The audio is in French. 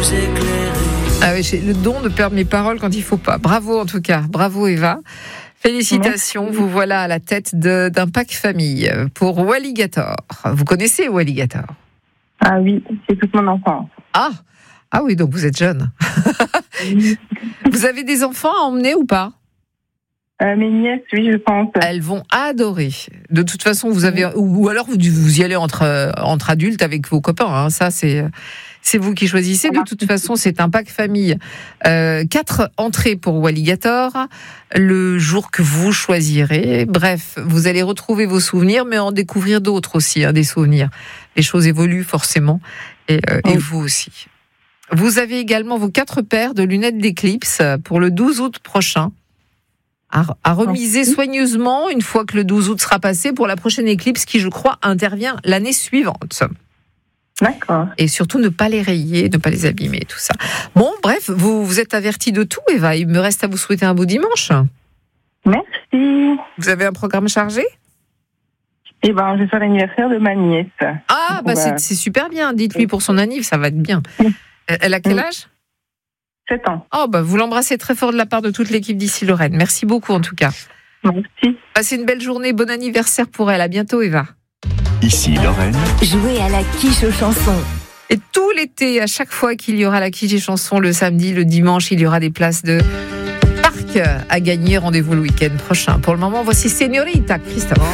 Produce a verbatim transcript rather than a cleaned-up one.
nous éclairer. Ah oui, j'ai le don de perdre mes paroles quand il faut pas. Bravo en tout cas, bravo Eva. Félicitations, Merci. vous voilà à la tête de, d'un pack famille pour Walligator. Vous connaissez Walligator? Ah oui, c'est toute mon enfance. Ah, ah oui, donc vous êtes jeune. Vous avez des enfants à emmener ou pas? Euh, mes nièces, oui, je pense. Elles vont adorer. De toute façon, vous avez, ou, ou alors vous, vous y allez entre entre adultes avec vos copains. Hein, ça, c'est c'est vous qui choisissez. De toute façon, c'est un pack famille. Euh, quatre entrées pour Walligator. Le jour que vous choisirez. Bref, vous allez retrouver vos souvenirs, mais en découvrir d'autres aussi, hein, des souvenirs. Les choses évoluent forcément, et, euh, et vous aussi. Vous avez également vos quatre paires de lunettes d'éclipse pour le douze août prochain. À, à remiser soigneusement une fois que le douze août sera passé pour la prochaine éclipse qui, je crois, intervient l'année suivante. D'accord. Et surtout, ne pas les rayer, ne pas les abîmer, tout ça. Bon, bref, vous, vous êtes avertis de tout, Eva. Il me reste à vous souhaiter un beau dimanche. Merci. Vous avez un programme chargé? Eh ben, je fais l'anniversaire de ma nièce. Ah, bah va... c'est, c'est super bien. Dites-lui pour son anniv, ça va être bien. Elle a quel âge? sept ans. Oh, bah, vous l'embrassez très fort de la part de toute l'équipe d'ici Lorraine. Merci beaucoup, en tout cas. Merci. Passez une belle journée. Bon anniversaire pour elle. À bientôt, Eva. Ici Lorraine. Jouez à la quiche aux chansons. Et tout l'été, à chaque fois qu'il y aura la quiche et chanson, le samedi, le dimanche, il y aura des places de parc à gagner. Rendez-vous le week-end prochain. Pour le moment, voici Señorita Christophe.